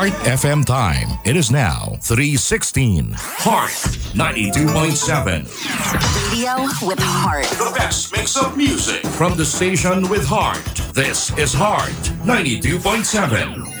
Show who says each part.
Speaker 1: Heart FM time. It is now 3:16. Heart 92.7.
Speaker 2: Radio with heart.
Speaker 1: The best mix of music from the station with heart. This is Heart 92.7.